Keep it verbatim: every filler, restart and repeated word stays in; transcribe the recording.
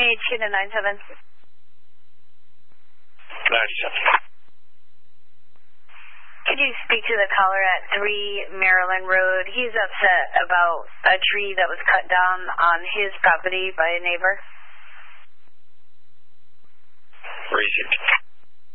H Q to nine seven. ninety-seven. Could you speak to the caller at three Maryland Road? He's upset about a tree that was cut down on his property by a neighbor. Received.